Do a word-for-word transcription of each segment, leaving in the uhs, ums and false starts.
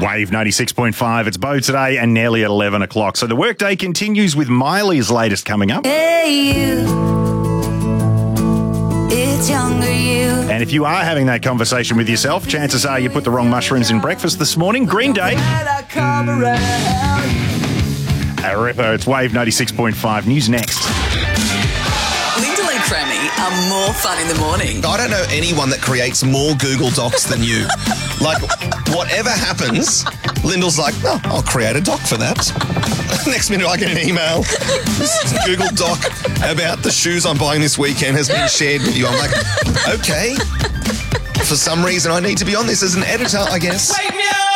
Wave ninety-six point five. It's Bo today and nearly at eleven o'clock. So the workday continues with Miley's latest coming up. Hey, you. It's younger you. And if you are having that conversation with yourself, chances are you put the wrong mushrooms in breakfast this morning. Green Day. A ripper. It's Wave ninety-six point five. News next. Lyndall and Crammy are more fun in the morning. I don't know anyone that creates more Google Docs than you. Like, whatever happens, Lyndall's like, oh, I'll create a doc for that. Next minute I get an email. This Google Doc about the shoes I'm buying this weekend has been shared with you. I'm like, okay. For some reason I need to be on this as an editor, I guess. Wake me up!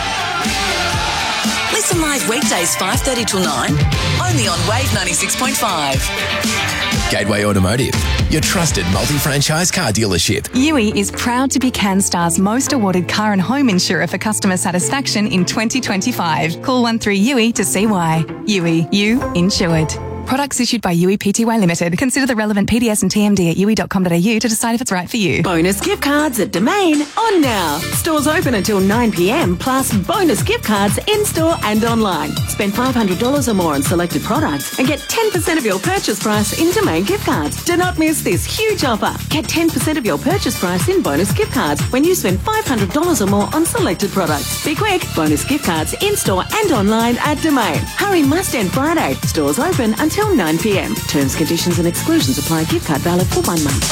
Listen live weekdays five thirty till nine, only on Wave ninety-six point five. Gateway Automotive, your trusted multi-franchise car dealership. Yui is proud to be CanStar's most awarded car and home insurer for customer satisfaction in twenty twenty-five. Call one three U I to see why. Yui, you insured. Products issued by Yui Pty Limited. Consider the relevant P D S and T M D at yui dot com dot a u to decide if it's right for you. Bonus gift cards at Domain on now. Stores open until nine p.m. plus bonus gift cards in-store and online. Spend five hundred dollars or more on selected products and get ten percent of your purchase price in Domain gift cards. Do not miss this huge offer. Get ten percent of your purchase price in bonus gift cards when you spend five hundred dollars or more on selected products. Be quick. Bonus gift cards in-store and online at Domain. Hurry must end Friday. Stores open until Until nine p.m. Terms, conditions and exclusions apply. Gift card valid for one month.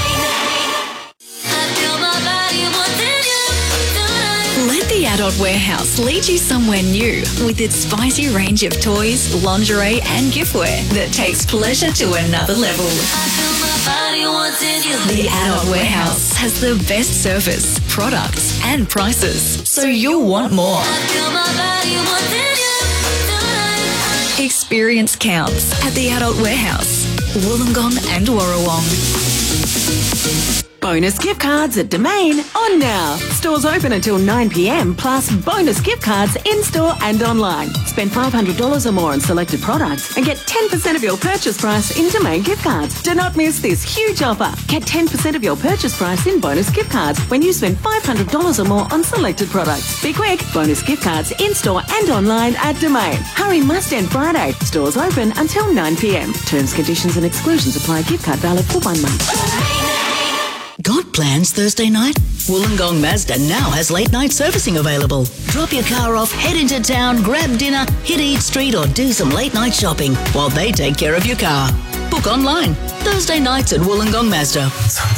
Let the Adult Warehouse lead you somewhere new with its spicy range of toys, lingerie and giftware that takes pleasure to another level. The Adult Warehouse has the best service, products and prices, so you'll want more. Experience counts at the Adult Warehouse, Wollongong and Warrawong. Bonus gift cards at Domain on now. Stores open until nine p.m. plus bonus gift cards in-store and online. Spend five hundred dollars or more on selected products and get ten percent of your purchase price in Domain gift cards. Do not miss this huge offer. Get ten percent of your purchase price in bonus gift cards when you spend five hundred dollars or more on selected products. Be quick. Bonus gift cards in-store and online at Domain. Hurry must end Friday. Stores open until nine p.m. Terms, conditions and exclusions apply. Gift card valid for one month. Got plans Thursday night? Wollongong Mazda now has late night servicing available. Drop your car off, head into town, grab dinner, hit Eat Street or do some late night shopping while they take care of your car. Book online. Thursday nights at Wollongong Mazda.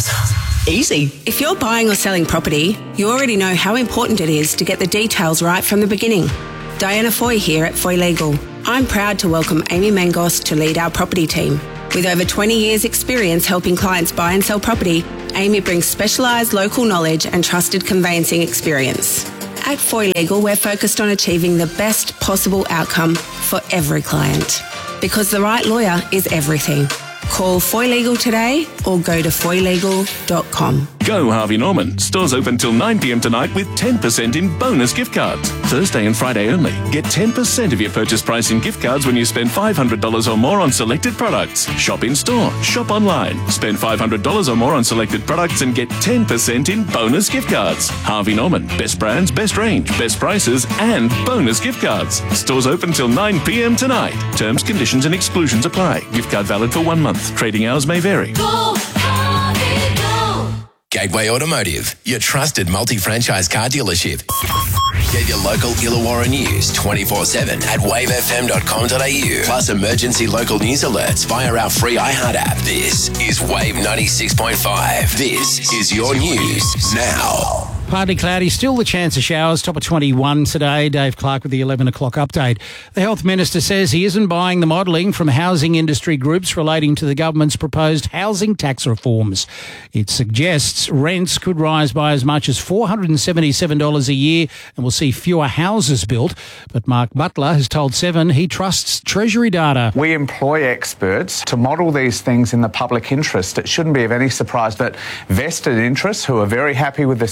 Easy. If you're buying or selling property, you already know how important it is to get the details right from the beginning. Diana Foy here at Foy Legal. I'm proud to welcome Amy Mangos to lead our property team. With over twenty years experience helping clients buy and sell property, Amy brings specialised local knowledge and trusted conveyancing experience. At Foy Legal, we're focused on achieving the best possible outcome for every client. Because the right lawyer is everything. Call Foy Legal today or go to foy legal dot com. Go Harvey Norman. Stores open till nine p.m. tonight with ten percent in bonus gift cards. Thursday and Friday only. Get ten percent of your purchase price in gift cards when you spend five hundred dollars or more on selected products. Shop in store. Shop online. Spend five hundred dollars or more on selected products and get ten percent in bonus gift cards. Harvey Norman. Best brands, best range, best prices and bonus gift cards. Stores open till nine p.m. tonight. Terms, conditions and exclusions apply. Gift card valid for one month. Trading hours may vary. Go, Harvey, go. Gateway Automotive, your trusted multi-franchise car dealership. Get your local Illawarra news twenty-four seven at wave f m dot com dot a u. Plus emergency local news alerts via our free iHeart app. This is Wave ninety-six point five. This is your news now. Partly cloudy, still the chance of showers, top of twenty-one today. Dave Clark with the eleven o'clock update. The Health Minister says he isn't buying the modelling from housing industry groups relating to the government's proposed housing tax reforms. It suggests rents could rise by as much as four hundred seventy-seven dollars a year and we'll see fewer houses built. But Mark Butler has told Seven he trusts Treasury data. We employ experts to model these things in the public interest. It shouldn't be of any surprise that vested interests who are very happy with the status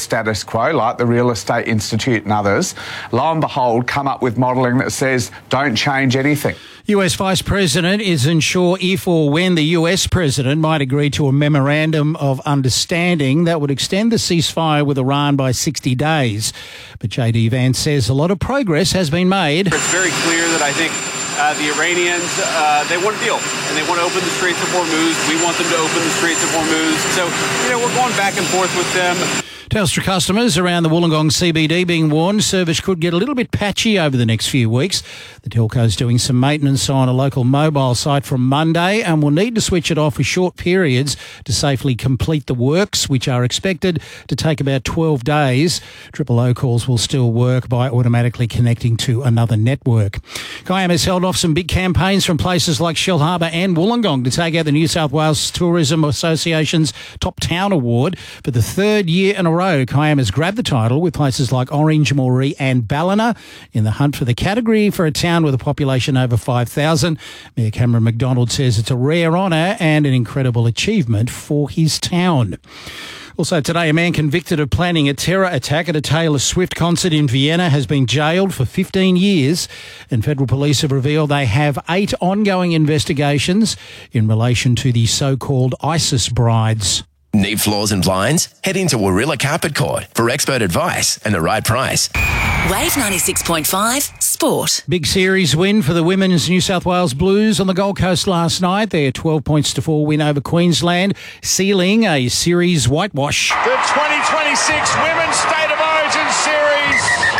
quo, like the Real Estate Institute and others, lo and behold, come up with modelling that says don't change anything. U S Vice President isn't sure if or when the U S President might agree to a memorandum of understanding that would extend the ceasefire with Iran by sixty days. But J D Vance says a lot of progress has been made. It's very clear that I think uh, the Iranians, uh, they want a deal, and they want to open the Straits of Hormuz. We want them to open the Straits of Hormuz. So, you know, we're going back and forth with them. Telstra customers around the Wollongong C B D being warned service could get a little bit patchy over the next few weeks. The telco's doing some maintenance on a local mobile site from Monday and will need to switch it off for short periods to safely complete the works, which are expected to take about twelve days. Triple O calls will still work by automatically connecting to another network. Kiama has held off some big campaigns from places like Shellharbour and Wollongong to take out the New South Wales Tourism Association's Top Town Award for the third year in a row. Kiama has grabbed the title with places like Orange, Moree and Ballina in the hunt for the category for a town with a population over five thousand. Mayor Cameron McDonald says it's a rare honour and an incredible achievement for his town. Also today, a man convicted of planning a terror attack at a Taylor Swift concert in Vienna has been jailed for fifteen years, and federal police have revealed they have eight ongoing investigations in relation to the so-called ISIS brides. Need floors and blinds? Head into Warilla Carpet Court for expert advice and the right price. Wave ninety-six point five Sport. Big series win for the women's New South Wales Blues on the Gold Coast last night. Their twelve points to four win over Queensland, sealing a series whitewash. The twenty twenty-six Women's State of Origin Series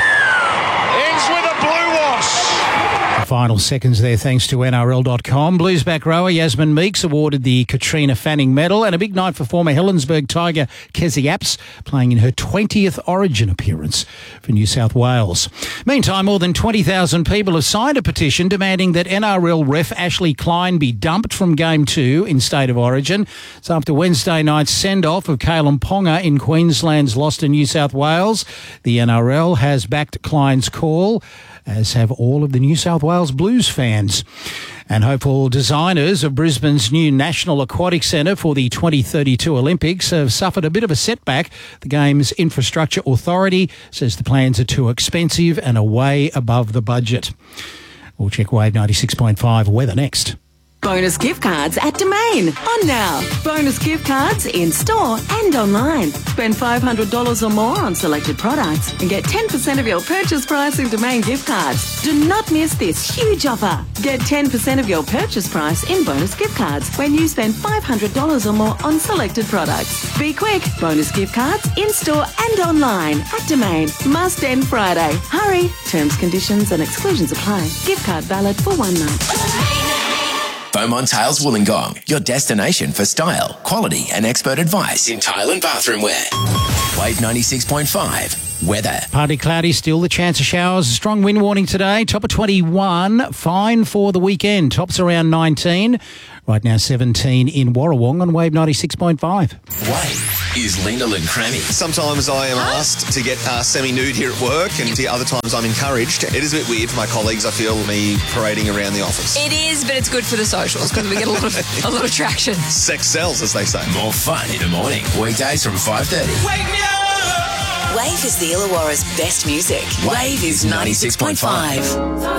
ends with a blue wash. Final seconds there thanks to N R L dot com. Blues back rower Yasmin Meeks awarded the Katrina Fanning Medal, and a big night for former Helensburgh Tiger Kezi Apps, playing in her twentieth Origin appearance for New South Wales. Meantime, more than twenty thousand people have signed a petition demanding that N R L ref Ashley Klein be dumped from Game two in State of Origin. It's after Wednesday night's send-off of Kalen Ponga in Queensland's loss to New South Wales. The N R L has backed Klein's call, as have all of the New South Wales Blues fans. And hopeful designers of Brisbane's new National Aquatic Centre for the twenty thirty-two Olympics have suffered a bit of a setback. The Games Infrastructure Authority says the plans are too expensive and are way above the budget. We'll check Wave ninety-six point five weather next. Bonus gift cards at Domain. On now. Bonus gift cards in store and online. Spend five hundred dollars or more on selected products and get ten percent of your purchase price in Domain gift cards. Do not miss this huge offer. Get ten percent of your purchase price in bonus gift cards when you spend five hundred dollars or more on selected products. Be quick. Bonus gift cards in store and online at Domain. Must end Friday. Hurry. Terms, conditions and exclusions apply. Gift card valid for one month. Beaumont Tiles Wollongong, your destination for style, quality and expert advice in tile and bathroom wear. Wave ninety-six point five weather. Partly cloudy, still the chance of showers. Strong wind warning today. Top of twenty-one. Fine for the weekend. Tops around nineteen. Right now seventeen in Warrawong on Wave ninety-six point five. Wave is Lyndall and Crammy. Sometimes I am asked to get uh, semi-nude here at work, and the other times I'm encouraged. It is a bit weird for my colleagues, I feel, me parading around the office. It is, but it's good for the socials because we get a lot of a lot of traction. Sex sells, as they say. More fun in the morning. Weekdays from five thirty. Wake me up! Wave is the Illawarra's best music. Wave is ninety-six point five.